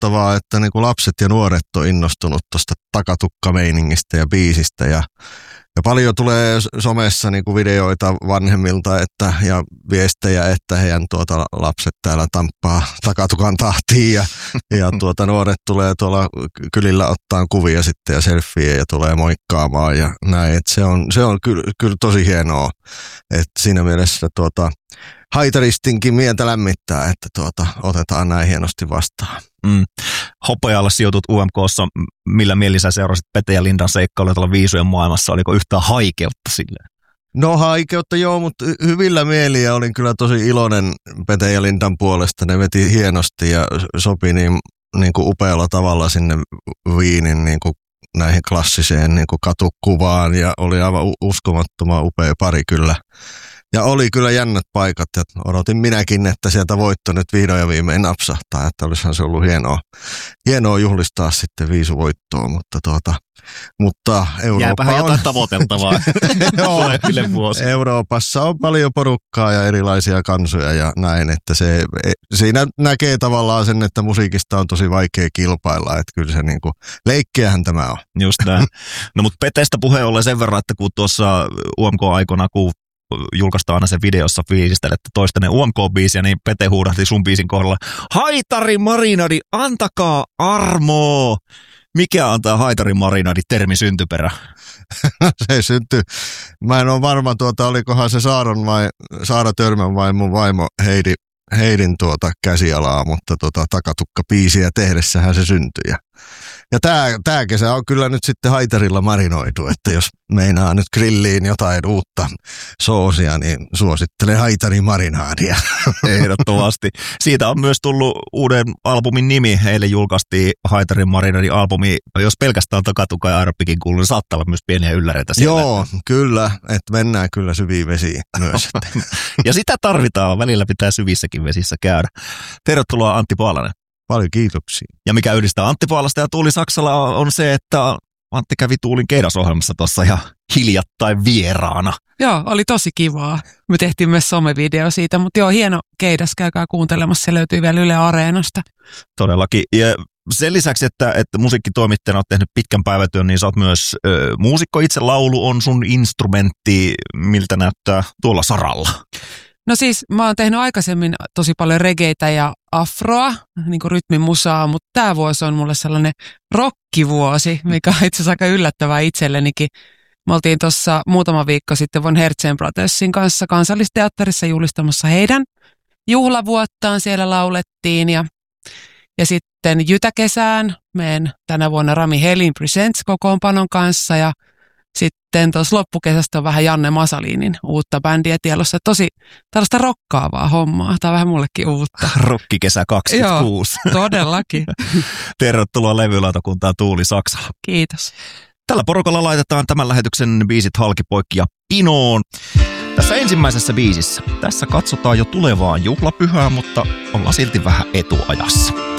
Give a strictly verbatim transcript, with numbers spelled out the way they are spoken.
ilahduttavaa, että niin kuin lapset ja nuoret on innostunut tuosta takatukkameiningistä ja biisistä ja Ja paljon tulee somessa niin kuin videoita vanhemmilta että, ja viestejä, että heidän tuota, lapset täällä tamppaa takatukan tahtiin ja, ja tuota, nuoret tulee tuolla kylillä ottaa kuvia sitten ja selfieä ja tulee moikkaamaan ja näin. Et se on, se on kyllä, kyllä tosi hienoa, että siinä mielessä tuota, haitaristinkin mieltä lämmittää, että tuota, otetaan näin hienosti vastaan. Mm. Hopealle sijoitut U M K:ssa, millä mielin sä seurasit Pete ja Lindan seikkailuja tuolla viisujen maailmassa? Oliko yhtään haikeutta silleen? No haikeutta joo, mutta hyvillä mieliä olin kyllä tosi iloinen Pete ja Lindan puolesta. Ne veti hienosti ja sopi niin, niin kuin upealla tavalla sinne Viinin niin kuin näihin klassiseen niin kuin katukuvaan ja oli aivan uskomattoman upea pari kyllä. Ja oli kyllä jännät paikat ja odotin minäkin, että sieltä voitto nyt vihdoin ja viimein napsahtaa, että olisihan se ollut hienoa, hienoa juhlistaa sitten viisuvoittoa, mutta tuota, mutta Eurooppa jääpähän jotain on tavoiteltavaa. Joo, Euroopassa on paljon porukkaa ja erilaisia kansoja ja näin, että se, siinä näkee tavallaan sen, että musiikista on tosi vaikea kilpailla, että kyllä se niinku, leikkiähän tämä on. Just näin. No mutta Petestä puheen ollen sen verran, että kun tuossa U M K-aikana, kun julkaistaan aina se videossa fiilistelette toistenne U M K-biisiä, niin Pete huudahti sun biisin kohdalla, haitari marinadi, antakaa armoa. Mikä antaa haitari marinadi termi syntyperä? Se syntyy. Mä en ole varma, tuota, olikohan se Saaron vai, Saara Törmän vai mun vaimo Heidi, Heidin tuota käsialaa, mutta tuota, takatukka-biisiä tehdessähän se syntyi. Ja, ja tää, tää kesä on kyllä nyt sitten haitarilla marinoitu, että jos meinaa nyt grilliin jotain uutta soosia, niin suosittelen haitarin marinaadia. Ehdottomasti. Siitä on myös tullut uuden albumin nimi. Eilen julkaistiin haitarin marinaadin albumi. Jos pelkästään takatuka ja arppikin kuuluu, niin saattaa olla myös pieniä ylläreitä siellä. Joo, kyllä. Että mennään kyllä syviin vesiin myös. Ja sitä tarvitaan. Välillä pitää syvissäkin vesissä käydä. Tervetuloa Antti Paalanen. Paljon kiitoksia. Ja mikä yhdistää Antti Paalasta ja Tuuli Saksala on se, että Antti kävi Tuulin keidasohjelmassa tuossa ihan hiljattain vieraana. Joo, oli tosi kivaa. Me tehtiin myös somevideo siitä, mutta joo, hieno keidas, käykää kuuntelemassa, se löytyy vielä Yle Areenasta. Todellakin. Ja sen lisäksi, että, että musiikkitoimittajana olet tehnyt pitkän päivätyön, niin sä oot myös ö, muusikko. Itse laulu on sun instrumentti, miltä näyttää tuolla saralla. No siis mä oon tehnyt aikaisemmin tosi paljon regeitä ja afroa, niin kuin rytmimusaa, mutta tää vuosi on mulle sellainen rockivuosi, mikä on itse asiassa aika yllättävää itsellenikin. Me oltiin tuossa muutama viikko sitten Von Hertzen Brothersin kanssa Kansallisteatterissa juhlistamassa heidän juhlavuottaan. Siellä laulettiin ja, ja sitten Jytäkesään meen tänä vuonna Rami Helin Presents kokoonpanon kanssa ja sitten tuossa loppukesästä on vähän Janne Masalinin uutta bändiä tielossa. Tosi tällaista rokkaavaa hommaa. Tämä on vähän mullekin uutta. Rokkikesä kaksikymmentäkuusi. Joo, todellakin. Tervetuloa levylautakuntaan Tuuli Saksala. Kiitos. Tällä porukalla laitetaan tämän lähetyksen biisit halki, poikki ja pinoon. Tässä ensimmäisessä biisissä. Tässä katsotaan jo tulevaan juhlapyhään, mutta ollaan silti vähän etuajassa.